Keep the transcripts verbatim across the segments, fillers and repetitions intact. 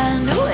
I knew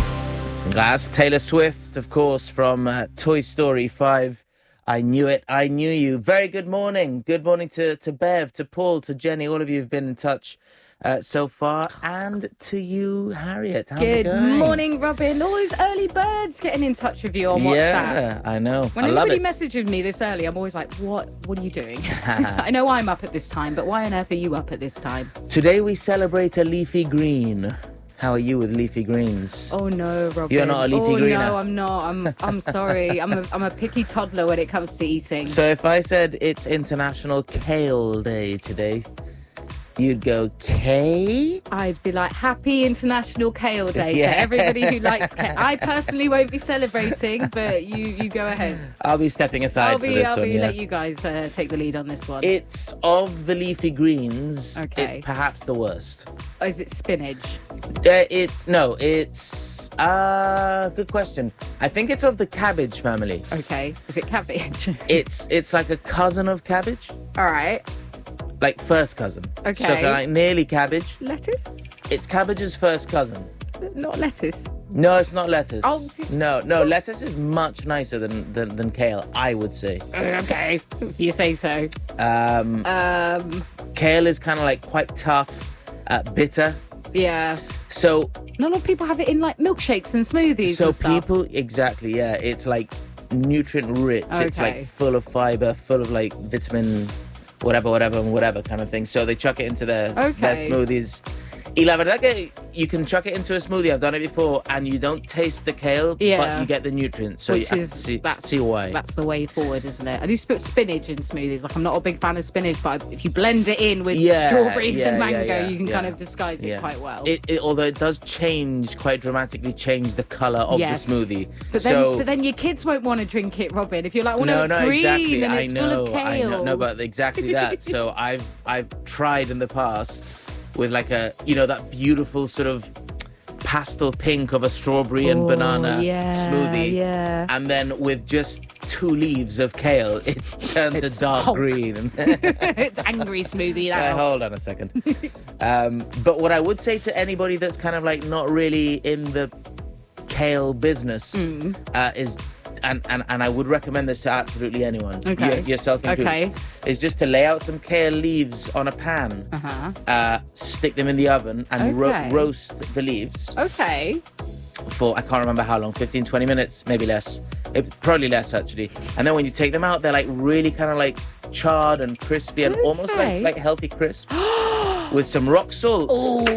it. That's Taylor Swift, of course, from uh, Toy Story five. I knew it. I knew you. Very good morning. Good morning to, to Bev, to Paul, to Jenny. All of you have been in touch uh, so far. And to you, Harriet. How's Good it going? morning, Robin. All those early birds getting in touch with you on WhatsApp. Yeah, I know. When I love anybody it. messages me this early, I'm always like, what What are you doing? I know I'm up at this time, but why on earth are you up at this time? Today we celebrate a leafy green. How are you with leafy greens? Oh no, Robin. You're not a leafy oh, greener. No, I'm not. I'm I'm sorry. I'm a I'm a picky toddler when it comes to eating. So if I said it's International Kale Day today, you'd go, K? I'd be like, happy International Kale Day Yeah. to everybody who likes kale. I personally won't be celebrating, but you, you go ahead. I'll be stepping aside I'll for be, this I'll one, be yeah. let you guys uh, take the lead on this one. It's of the leafy greens, Okay. it's perhaps the worst. Oh, is it spinach? Uh, it's, no, it's, uh, good question. I think it's of the cabbage family. Okay. Is it cabbage? It's, it's like a cousin of cabbage, All right. like first cousin. Okay. So kind of like nearly cabbage. Lettuce? It's cabbage's first cousin. Not lettuce. No, it's not lettuce. Oh, it's- No, no, lettuce is much nicer than, than, than kale, I would say. Okay. You say so. Um, Um. kale is kind of like quite tough, uh, bitter. Yeah. So, Not a lot of people have it in like milkshakes and smoothies. so and stuff. people, exactly, yeah. It's like nutrient rich. It's Okay. like full of fiber, full of like vitamin, whatever, whatever, and whatever kind of thing. So they chuck it into their, their Okay. smoothies. Y la verdad que you can chuck it into a smoothie. I've done it before, and you don't taste the kale, but Yeah. you get the nutrients. So Which you is see, that's see why. that's the way forward, isn't it? I do put spinach in smoothies. Like I'm not a big fan of spinach, but if you blend it in with Yeah, strawberries yeah, and mango, yeah, yeah, you can yeah. kind of disguise it Yeah. quite well. It, it, although it does change, quite dramatically change the colour of yes. the smoothie. But then, so, but then your kids won't want to drink it, Robin. If you're like, well, no, no, it's no, green exactly. and I it's know, full of I kale. know. No, but exactly that. So I've I've tried in the past with like a, you know, that beautiful sort of pastel pink of a strawberry and Oh, banana yeah, smoothie. yeah. And then with just two leaves of kale, it's turned It's to dark Hulk. green. It's angry smoothie Uh, now. hold on a second. um, but what I would say to anybody that's kind of like not really in the kale business Mm. uh, is, and, and, and I would recommend this to absolutely anyone, Okay. you- yourself included, Okay. is just to lay out some kale leaves on a pan, Uh-huh. uh, stick them in the oven and ro- Okay. roast the leaves Okay. for, I can't remember how long, fifteen, twenty minutes, maybe less. It, probably less, actually. And then when you take them out, they're like really kind of like charred and crispy and almost Okay. like, like healthy crisps with some rock salt.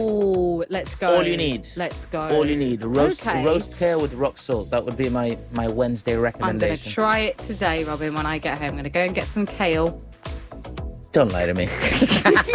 Oh, let's go. All you need. Let's go. All you need. Roast Okay. roast kale with rock salt. That would be my, my Wednesday I'm going recommendation. to try it today, Robin, when I get home. I'm going to go and get some kale. Don't lie to me.